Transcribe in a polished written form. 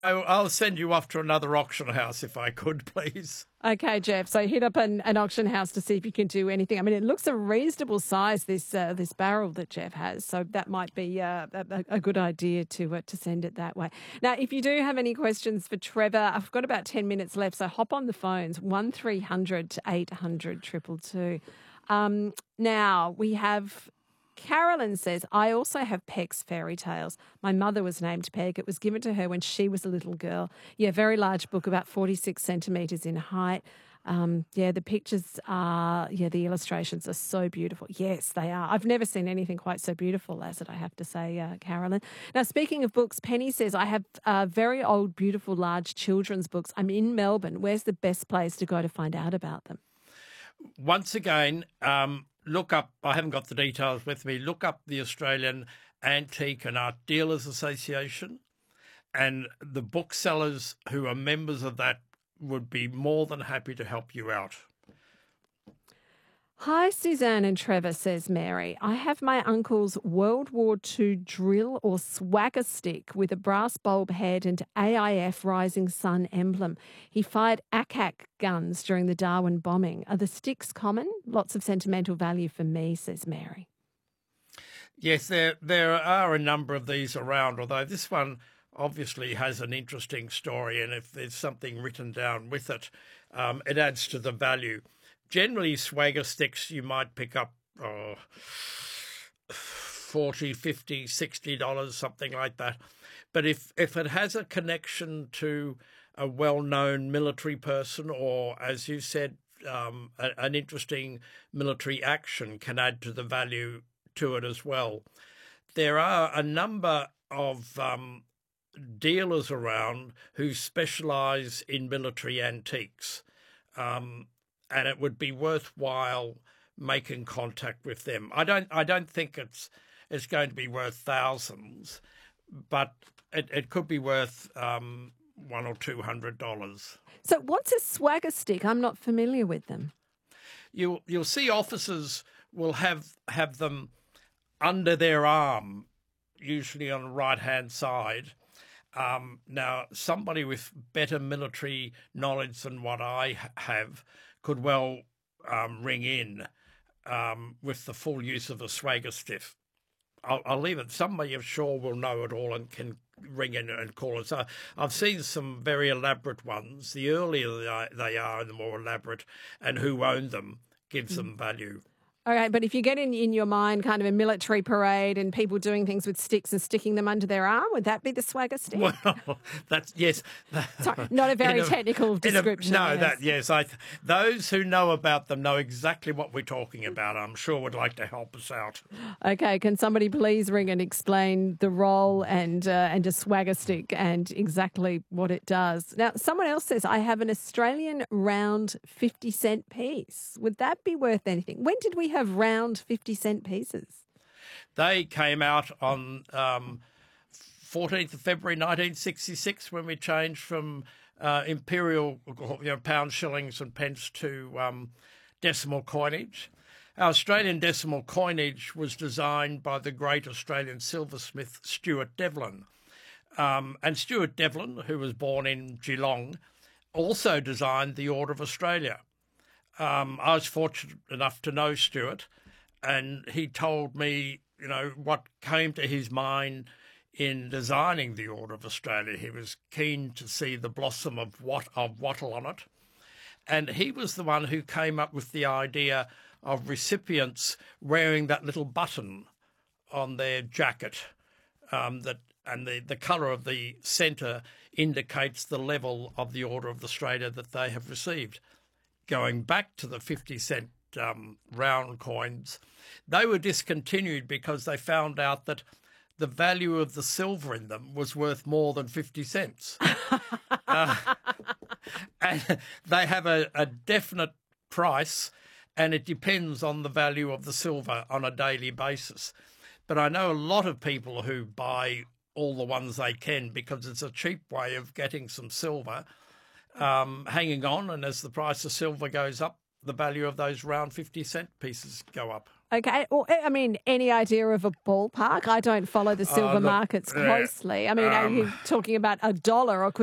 I'll send you off to another auction house if I could, please. Okay, Jeff. So hit up an auction house to see if you can do anything. I mean, it looks a reasonable size, this barrel that Jeff has. So that might be a good idea to send it that way. Now, if you do have any questions for Trevor, I've got about 10 minutes left. So hop on the phones, 1300 800 222. Now, we have... Carolyn says, I also have Peg's Fairy Tales. My mother was named Peg. It was given to her when she was a little girl. Yeah, very large book, about 46 centimetres in height. The pictures are, the illustrations are so beautiful. Yes, they are. I've never seen anything quite so beautiful as it, I have to say, Carolyn. Now, speaking of books, Penny says, I have very old, beautiful, large children's books. I'm in Melbourne. Where's the best place to go to find out about them? Once again, look up, I haven't got the details with me, look up the Australian Antique and Art Dealers Association, and the booksellers who are members of that would be more than happy to help you out. Hi, Suzanne and Trevor, says Mary. I have my uncle's World War II drill or swagger stick with a brass bulb head and AIF Rising Sun emblem. He fired ACAC guns during the Darwin bombing. Are the sticks common? Lots of sentimental value for me, says Mary. Yes, there are a number of these around, although this one obviously has an interesting story, and if there's something written down with it, it adds to the value. Generally, swagger sticks you might pick up $40, $50, $60, something like that. But if it has a connection to a well-known military person or, as you said, an interesting military action can add to the value to it as well. There are a number of dealers around who specialise in military antiques. And it would be worthwhile making contact with them. I don't think it's going to be worth thousands, but it could be worth $100 or $200. So what's a swagger stick? I'm not familiar with them. You'll see officers will have them under their arm, usually on the right-hand side. Now, somebody with better military knowledge than what I have could well ring in with the full use of a swagger stick. I'll leave it. Somebody I'm sure will know it all and can ring in and call us. I've seen some very elaborate ones. The earlier they are, the more elaborate, and who own them gives them value. All right, but if you get in your mind kind of a military parade and people doing things with sticks and sticking them under their arm, would that be the swagger stick? Well, that's yes. Sorry, not a very technical description. Those who know about them know exactly what we're talking about. I'm sure would like to help us out. Okay, can somebody please ring and explain the role and a swagger stick and exactly what it does? Now, someone else says, I have an Australian round 50-cent piece. Would that be worth anything? When did we have round 50-cent pieces? They came out on 14th of February 1966 when we changed from imperial pounds, shillings and pence to decimal coinage. Our Australian decimal coinage was designed by the great Australian silversmith Stuart Devlin. And Stuart Devlin, who was born in Geelong, also designed the Order of Australia. I was fortunate enough to know Stuart, and he told me, what came to his mind in designing the Order of Australia. He was keen to see the blossom of wattle on it, and he was the one who came up with the idea of recipients wearing that little button on their jacket, and the colour of the centre indicates the level of the Order of Australia that they have received. Going back to the 50-cent round coins, they were discontinued because they found out that the value of the silver in them was worth more than 50 cents. And they have a definite price, and it depends on the value of the silver on a daily basis. But I know a lot of people who buy all the ones they can because it's a cheap way of getting some silver, hanging on, and as the price of silver goes up, the value of those round 50-cent pieces go up. Okay. Well, I mean, any idea of a ballpark? I don't follow the silver look, markets closely. I mean, are you talking about $1 or could